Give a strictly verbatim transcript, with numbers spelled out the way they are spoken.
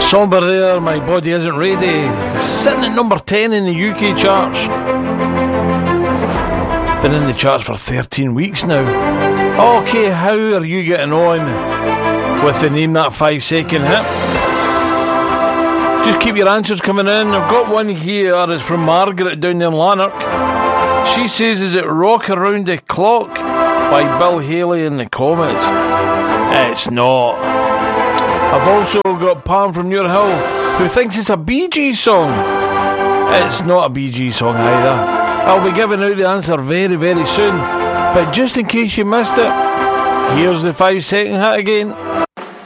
Somber there, My Body Isn't Ready, sitting at number ten in the U K charts. Been in the charts for thirteen weeks now. Okay, how are you getting on with the Name That five second hit? Just keep your answers coming in. I've got one here. It's from Margaret down there in Lanark. She says, is it Rock Around the Clock by Bill Haley and the Comets? It's not. I've also got Pam from Muir Hill who thinks it's a Bee Gees song. It's not a Bee Gees song either. I'll be giving out the answer very, very soon. But just in case you missed it, here's the five second hit again.